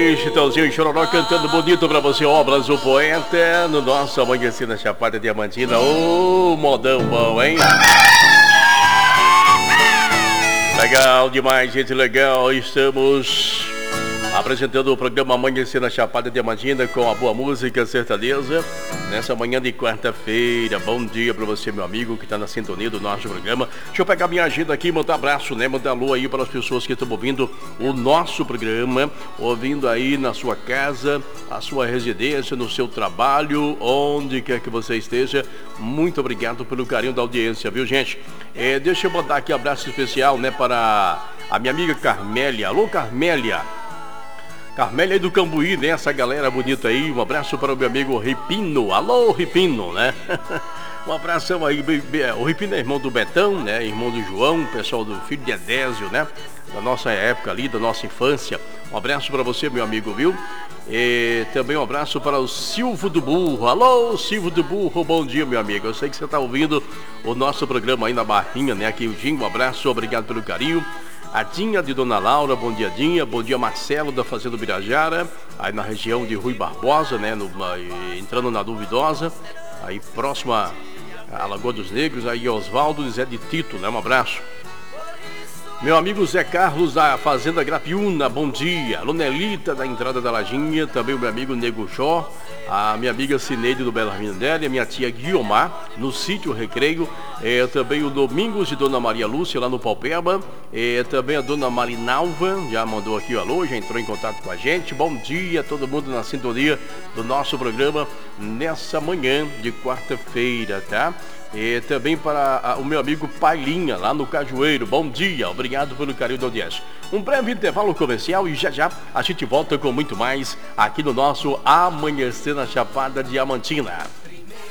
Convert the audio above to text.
aí, Chitãozinho e Chororó cantando bonito pra você, Obras do Poeta, no nosso Amanhecer na Chapada Diamantina. Ô, modão bom, hein? Legal demais, gente, legal. Estamos apresentando o programa Amanhecer na Chapada Diamantina com a boa música sertaneja nessa manhã de quarta-feira. Bom dia para você, meu amigo, que está na sintonia do nosso programa. Deixa eu pegar minha agenda aqui e mandar abraço, né? Mandar alô aí para as pessoas que estão ouvindo o nosso programa, ouvindo aí na sua casa, a sua residência, no seu trabalho, onde quer que você esteja. Muito obrigado pelo carinho da audiência, viu, gente? Deixa eu mandar aqui um abraço especial, né, para a minha amiga Carmélia. Alô, Carmélia. Carmélia aí do Cambuí, né? Essa galera bonita aí. Um abraço para o meu amigo Ripino. Alô, Ripino, né? Um abração aí. O Ripino é irmão do Betão, né? Irmão do João, pessoal do filho de Edésio, né? Da nossa época ali, da nossa infância. Um abraço para você, meu amigo, viu? E também um abraço para o Silvio do Burro. Alô, Silvio do Burro, bom dia, meu amigo. Eu sei que você está ouvindo o nosso programa aí na Barrinha, né? Aqui o Dinho, um abraço, obrigado pelo carinho. A Dinha de Dona Laura, bom dia, Dinha. Bom dia, Marcelo da Fazenda Birajara, aí na região de Rui Barbosa, né? Entrando na Duvidosa, aí próximo à Lagoa dos Negros, aí Oswaldo e Zé de Tito, né? Um abraço. Meu amigo Zé Carlos da Fazenda Grapiúna, bom dia. Lunelita da Entrada da Lajinha, também o meu amigo Nego Jó, a minha amiga Cineide do Bela Mindelli, a minha tia Guiomar, no Sítio Recreio, também o Domingos de Dona Maria Lúcia, lá no Paupeba, também a Dona Marinalva, já mandou aqui o alô, já entrou em contato com a gente. Bom dia, todo mundo na sintonia do nosso programa nessa manhã de quarta-feira, tá? E também para o meu amigo Pailinha, lá no Cajueiro. Bom dia, obrigado pelo carinho da audiência. Um breve intervalo comercial e já a gente volta com muito mais aqui no nosso Amanhecer na Chapada Diamantina.